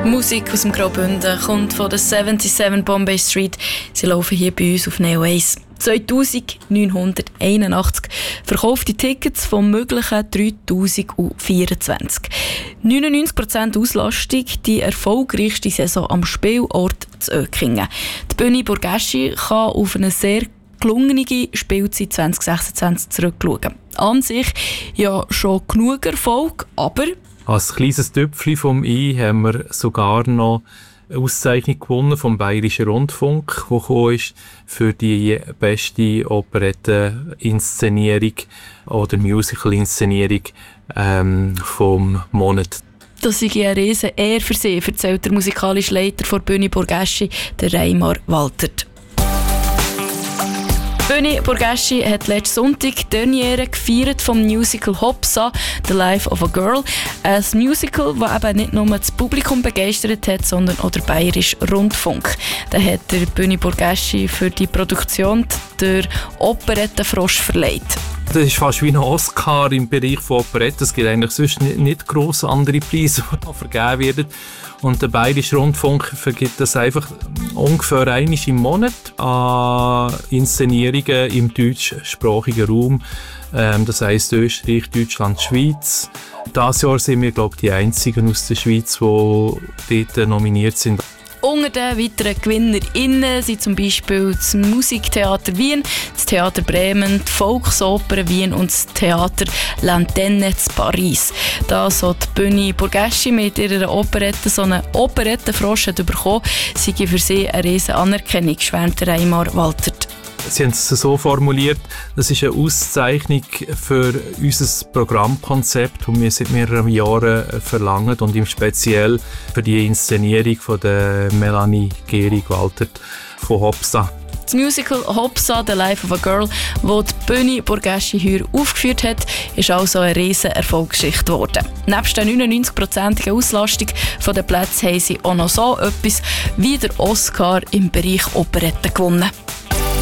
Musik aus dem Graubünden kommt von der 77 Bombay Street. Sie laufen hier bei uns auf Neo 1. 2981 verkaufte Tickets von möglichen 3024. 99% Auslastung, die erfolgreichste Saison am Spielort zu Oeckingen. Die Bühne Burgaschi kann auf eine sehr gelungene Spielzeit 2026 zurückschauen. An sich ja schon genug Erfolg, aber als kleines Töpfchen vom I haben wir sogar noch eine Auszeichnung gewonnen vom Bayerischen Rundfunk, die gekommen ist für die beste Operette-Inszenierung oder Musical-Inszenierung vom Monat. Das ist eine riesen Ehre für Sie, erzählt der musikalische Leiter der Bühne Burgaschi, der Reimar Waltert. Die Bühne Burgaschi hat letzten Sonntag die Derniere gefeiert vom Musical Hopsa, The Life of a Girl. Ein Musical, das eben nicht nur das Publikum begeistert hat, sondern auch der Bayerische Rundfunk. Da hat der Bühne Burgaschi für die Produktion der Operettenfrosch verleiht. Das ist fast wie ein Oscar im Bereich von Operetten. Es gibt eigentlich sonst nicht gross andere Preise, die da vergeben werden. Und der Bayerische Rundfunk vergibt das einfach ungefähr einmal im Monat an Inszenierungen im deutschsprachigen Raum. Das heisst Österreich, Deutschland, Schweiz. Dieses Jahr sind wir, glaube ich, die einzigen aus der Schweiz, die dort nominiert sind. Unter den weiteren GewinnerInnen sind zum Beispiel das Musiktheater Wien, das Theater Bremen, die Volksoper Wien und das Theater L'Antenne zu Paris. Da so die Bühne Burgaschi mit ihrer Operette so einen Operettenfrosch bekommen, sei für sie eine riesen Anerkennung, schwärmt Reimar Waltert. Sie haben es so formuliert, das ist eine Auszeichnung für unser Programmkonzept, das wir seit mehreren Jahren verlangen und im Speziell für die Inszenierung von der Melanie Gehrig-Waltert von Hopsa. Das Musical Hopsa, The Life of a Girl, das die Bühne Burgaschi heuer aufgeführt hat, ist also eine riesen Erfolgsgeschichte geworden. Nebst der 99%igen Auslastung der Plätze haben sie auch noch so etwas wie der Oscar im Bereich Operette gewonnen.